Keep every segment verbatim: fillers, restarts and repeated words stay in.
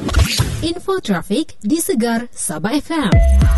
Info trafik di Segar Sabah F M.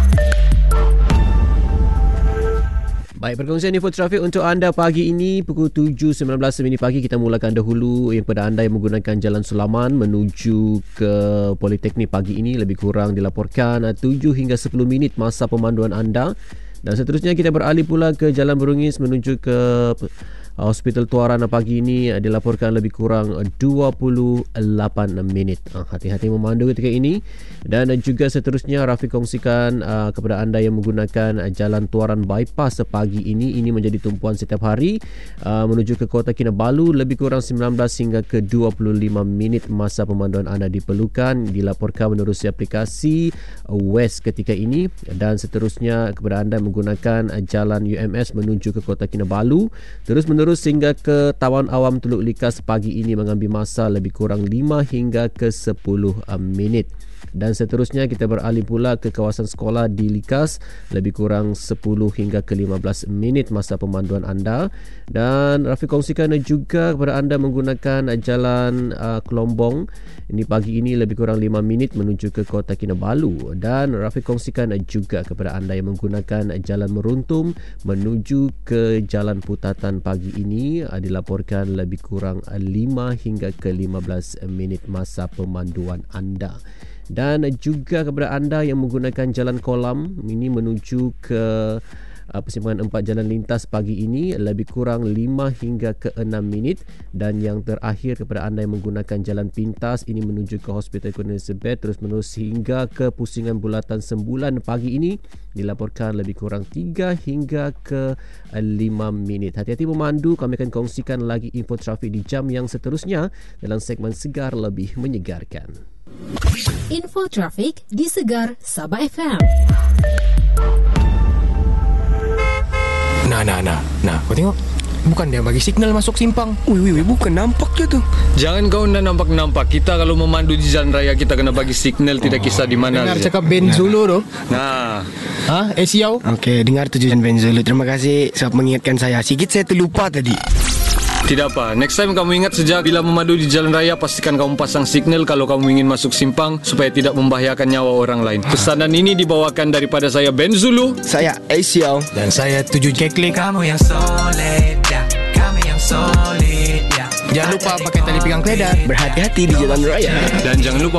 Baik, perkongsian info trafik untuk anda pagi ini pukul tujuh sembilan belas minit pagi. Kita mulakan dahulu yang pada anda yang menggunakan Jalan Sulaman menuju ke Politeknik pagi ini lebih kurang dilaporkan tujuh hingga sepuluh minit masa pemanduan anda. Dan seterusnya kita beralih pula ke Jalan Berungis menuju ke Hospital Tuaran pagi ini dilaporkan lebih kurang dua puluh lapan minit. Hati-hati memandu ketika ini. Dan juga seterusnya Rafiq kongsikan uh, kepada anda yang menggunakan Jalan Tuaran Bypass pagi ini. Ini menjadi tumpuan setiap hari uh, menuju ke Kota Kinabalu lebih kurang sembilan belas hingga ke dua puluh lima minit masa pemanduan anda diperlukan. Dilaporkan menerusi aplikasi West ketika ini. Dan seterusnya kepada anda yang menggunakan Jalan U M S menuju ke Kota Kinabalu terus menerus sehingga ke Tawan Awam Teluk Likas pagi ini mengambil masa lebih kurang lima hingga ke sepuluh minit. Dan seterusnya kita beralih pula ke kawasan sekolah di Likas lebih kurang sepuluh hingga ke lima belas minit masa pemanduan anda. Dan Rafiq kongsikan juga kepada anda menggunakan Jalan uh, Kelombong ini pagi ini lebih kurang lima minit menuju ke Kota Kinabalu. Dan Rafiq kongsikan juga kepada anda yang menggunakan Jalan Meruntum menuju ke Jalan Putatan pagi ini uh, dilaporkan lebih kurang lima hingga ke lima belas minit masa pemanduan anda. Dan juga kepada anda yang menggunakan Jalan Kolam ini menuju ke uh, persimpangan empat jalan lintas pagi ini lebih kurang lima hingga ke enam minit. Dan yang terakhir kepada anda yang menggunakan Jalan Pintas ini menuju ke Hospital Queen Elizabeth terus menerus hingga ke Pusingan Bulatan Sembulan pagi ini dilaporkan lebih kurang tiga hingga ke lima minit. Hati-hati memandu, kami akan kongsikan lagi info trafik di jam yang seterusnya dalam segmen Segar Lebih Menyegarkan. Info trafik di Segar Sabah F M. Nah, nah, nah, nah, kau tengok. Bukan dia bagi signal masuk simpang. Wih, wih, wih, bukan nampak je tu. Jangan kau nak nampak-nampak. Kita kalau memandu di jalan raya kita kena bagi signal, tidak kisah di mana. Dengar saja. cakap Ben Zulu tu. Nah, Ha, eh siau. Okey, dengar tujuan Ben Zulu. Terima kasih sebab mengingatkan saya. Sikit saya terlupa tadi. tidak apa. Next time kamu ingat sejak bila memandu di jalan raya, pastikan kamu pasang signal kalau kamu ingin masuk simpang supaya tidak membahayakan nyawa orang lain. Pesanan ini dibawakan daripada saya Ben Zulu, Saya Aisyah. Dan saya Tuju Keklik. Kamu yang solid, ya. Kamu yang solid, ya. Jangan lupa pakai tali pinggang keledar. Berhati-hati di jalan raya. dan jangan lupa